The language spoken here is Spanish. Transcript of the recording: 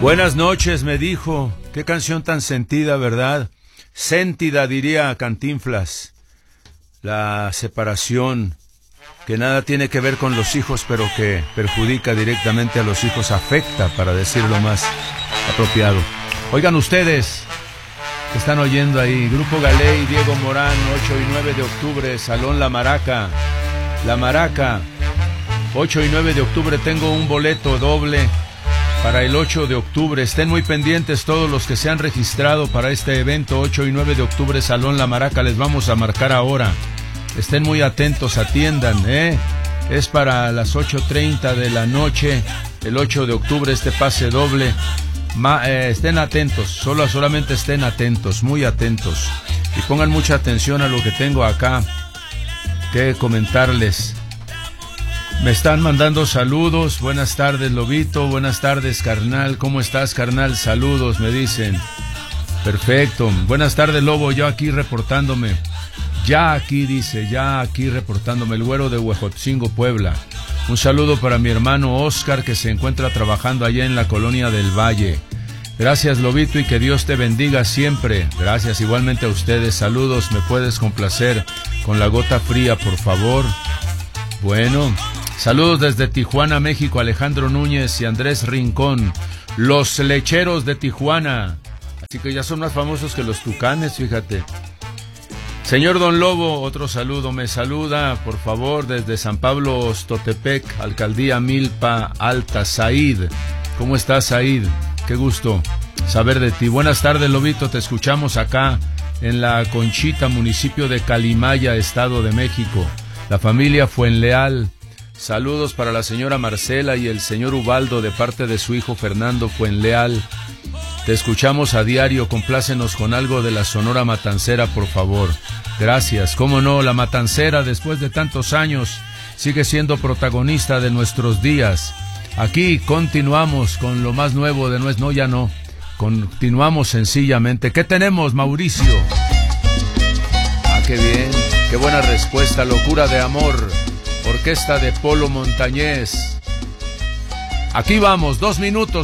Buenas noches, me dijo. Qué canción tan sentida, ¿verdad? Sentida, diría Cantinflas. La separación, que nada tiene que ver con los hijos, pero que perjudica directamente a los hijos, afecta, para decirlo más apropiado. Oigan ustedes, que están oyendo ahí, Grupo Galey, Diego Morán, 8 y 9 de octubre, Salón La Maraca. La Maraca, 8 y 9 de octubre, tengo un boleto doble para el 8 de octubre. Estén muy pendientes todos los que se han registrado para este evento, 8 y 9 de octubre, Salón La Maraca. Les vamos a marcar ahora. Estén muy atentos, atiendan, Es para las 8:30 de la noche, el 8 de octubre, este pase doble. Estén atentos, solamente estén atentos, muy atentos. Y pongan mucha atención a lo que tengo acá que comentarles. Me están mandando saludos. Buenas tardes, Lobito. Buenas tardes, carnal. ¿Cómo estás, carnal? Saludos, me dicen. Perfecto. Buenas tardes, Lobo. Yo aquí reportándome. Ya aquí, dice, ya aquí reportándome. El Güero de Huejotzingo, Puebla. Un saludo para mi hermano Oscar, que se encuentra trabajando allá en la colonia del Valle. Gracias, Lobito, y que Dios te bendiga siempre. Gracias, igualmente a ustedes. Saludos. ¿Me puedes complacer con La Gota Fría, por favor? Bueno, saludos desde Tijuana, México, Alejandro Núñez y Andrés Rincón, los lecheros de Tijuana. Así que ya son más famosos que los tucanes, fíjate. Señor Don Lobo, otro saludo. Me saluda, por favor, desde San Pablo, Ostotepec, Alcaldía Milpa Alta, Said. ¿Cómo estás, Said? Qué gusto saber de ti. Buenas tardes, Lobito, te escuchamos acá en La Conchita, municipio de Calimaya, Estado de México. La familia Fuenleal. Saludos para la señora Marcela y el señor Ubaldo de parte de su hijo Fernando Fuenleal. Te escuchamos a diario, complácenos con algo de la Sonora Matancera, por favor. Gracias. Cómo no, la Matancera, después de tantos años, sigue siendo protagonista de nuestros días. Aquí continuamos con lo más nuevo de nuestro... No, ya no. Continuamos sencillamente. ¿Qué tenemos, Mauricio? Ah, qué bien. Qué buena respuesta. Locura de amor. Orquesta de Polo Montañés. Aquí vamos, 2 minutos.